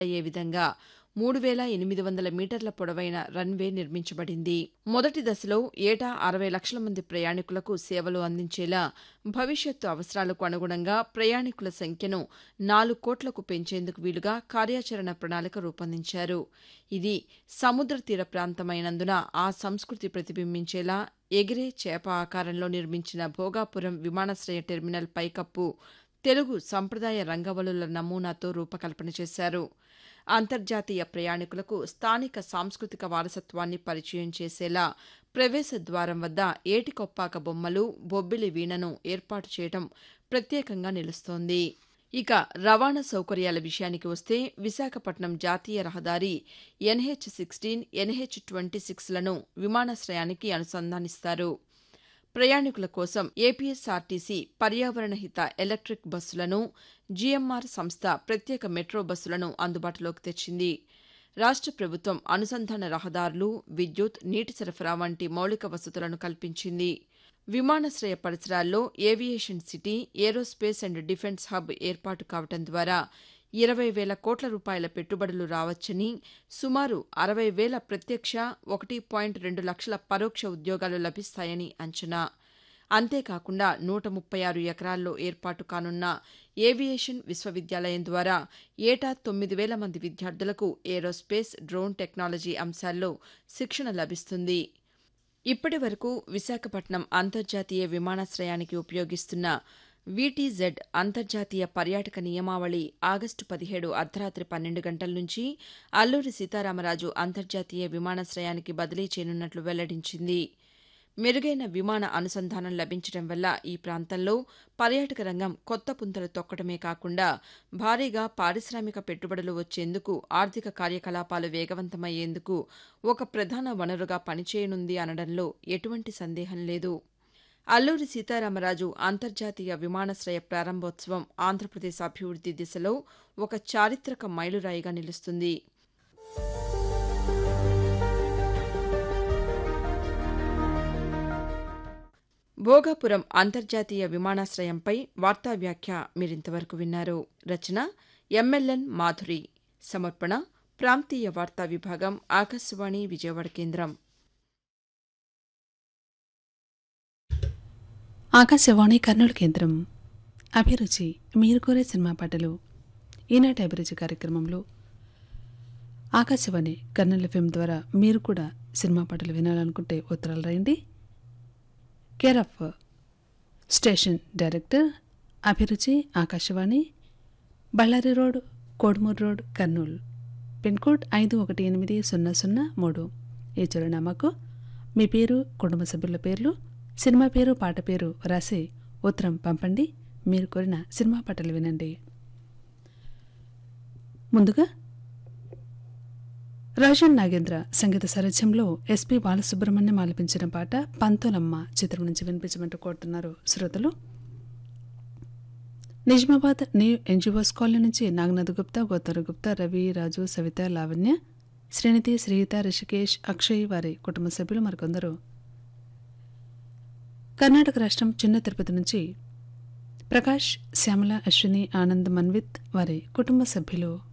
అయ్యే విధంగా 3,800 మీటర్ల పొడవైన రన్వే నిర్మించబడింది. మొదటి దశలో ఏటా 60 లక్షల మంది ప్రయాణికులకు సేవలు అందించేలా భవిష్యత్తు అవసరాలకు అనుగుణంగా ప్రయాణికుల సంఖ్యను 4 కోట్లకు పెంచేందుకు వీలుగా కార్యాచరణ ప్రణాళిక రూపొందించారు. ఇది సముద్ర తీర ప్రాంతమైనందున ఆ సంస్కృతి ప్రతిబింబించేలా ఎగిరే చేప ఆకారంలో నిర్మించిన భోగాపురం విమానాశ్రయ టెర్మినల్ పైకప్పు తెలుగు సంప్రదాయ రంగవల్లుల నమూనాతో రూపకల్పన చేశారు. అంతర్జాతీయ ప్రయాణికులకు స్థానిక సాంస్కృతిక వారసత్వాన్ని పరిచయం చేసేలా ప్రవేశ ద్వారం వద్ద ఏటికొప్పాక బొమ్మలు, బొబ్బిలి వీణను ఏర్పాటు చేయడం ప్రత్యేకంగా నిలుస్తోంది. ఇక రవాణా సౌకర్యాల విషయానికి వస్తే విశాఖపట్నం జాతీయ రహదారి NH16, NH26లను విమానాశ్రయానికి అనుసంధానిస్తారు. ప్రయాణికుల కోసం ఏపీఎస్ఆర్టీసీ పర్యావరణ హిత ఎలక్ట్రిక్ బస్సులను, జీఎంఆర్ సంస్థ ప్రత్యేక మెట్రో బస్సులను అందుబాటులోకి తెచ్చింది. రాష్ట్ర ప్రభుత్వం అనుసంధాన రహదారులు, విద్యుత్, నీటి సరఫరా వంటి మౌలిక వసతులను కల్పించింది. విమానాశ్రయ పరిసరాల్లో aviation city, aerospace and defence hub ఏర్పాటు కావడం ద్వారా 20,000 కోట్ల రూపాయల పెట్టుబడులు రావచ్చని, సుమారు 60,000 ప్రత్యక్ష, 1.2 లక్షల పరోక్ష ఉద్యోగాలు లభిస్తాయని అంచనా. అంతేకాకుండా 136 ఎకరాల్లో ఏర్పాటు కానున్న ఏవియేషన్ విశ్వవిద్యాలయం ద్వారా ఏటా 9,000 మంది విద్యార్థులకు ఏరోస్పేస్, డ్రోన్ టెక్నాలజీ అంశాల్లో శిక్షణ లభిస్తుంది. ఇప్పటి వరకు విశాఖపట్నం అంతర్జాతీయ విమానాశ్రయానికి ఉపయోగిస్తున్న వీటీజెడ్ అంతర్జాతీయ పర్యాటక నియమావళి ఆగస్టు 17 అర్ధరాత్రి 12 గంటల నుంచి అల్లూరి సీతారామరాజు అంతర్జాతీయ విమానాశ్రయానికి బదిలీ చేయనున్నట్లు వెల్లడించింది. మెరుగైన విమాన అనుసంధానం లభించడం వల్ల ఈ ప్రాంతంలో పర్యాటక రంగం కొత్త పుంతలు తొక్కడమే కాకుండా భారీగా పారిశ్రామిక పెట్టుబడులు వచ్చేందుకు, ఆర్థిక కార్యకలాపాలు వేగవంతమయ్యేందుకు ఒక ప్రధాన వనరుగా పనిచేయనుంది అనడంలో ఎటువంటి సందేహం లేదు. అల్లూరి సీతారామరాజు అంతర్జాతీయ విమానాశ్రయ ప్రారంభోత్సవం ఆంధ్రప్రదేశ్ అభివృద్ది దిశలో ఒక చారిత్రక మైలురాయిగా నిలుస్తుంది. భోగాపురం అంతర్జాతీయ విమానాశ్రయంపై వార్తా వ్యాఖ్య మీరింతవరకు విన్నారు. రచన MLN మాధురి. సమర్పణ ప్రాంతీయ వార్తా విభాగం, ఆకాశవాణి విజయవాడ కేంద్రం. ఆకాశవాణి కర్నూలు కేంద్రం. అభిరుచి మీరు కోరే సినిమా పాటలు. ఈనాటి అభిరుచి కార్యక్రమంలో ఆకాశవాణి కర్నూలు FM ద్వారా మీరు కూడా సినిమా పాటలు వినాలనుకుంటే ఉత్తరాలు రాయండి. కేర్ ఆఫ్ స్టేషన్ డైరెక్టర్, అభిరుచి, Akashvani, Ballari road, Kodumur road, Kurnool. Pin code 518003. ఈ చిరునామాకు మీ పేరు, కుటుంబ సభ్యుల పేర్లు, సినిమా పేరు, పాట పేరు రాసి ఉత్తరం పంపండి. మీరు కోరిన సినిమా పాటలు వినండి. ముందుగా రాజన్ నాగేంద్ర సంగీత సారథ్యంలో ఎస్పి బాలసుబ్రహ్మణ్యం ఆలపించిన పాట పంతోలమ్మ చిత్రం నుంచి వినిపించమంటూ కోరుతున్నారు శ్రోతలు. నిజామాబాద్ న్యూ ఎన్జిఓస్ కాలనీ నుంచి నాగనాథ్ గుప్తా, గోతారు గుప్తా, రవి, రాజు, సవిత, లావణ్య, శ్రీనిధి, శ్రీహిత, రిషికేష్, అక్షయ్ వారి కుటుంబ సభ్యులు మరికొందరు. కర్ణాటక రాష్ట్రం చిన్న తిరుపతి నుంచి ప్రకాష్, శ్యామల, అశ్విని, ఆనంద్, మన్విత్ వారి కుటుంబ సభ్యులు.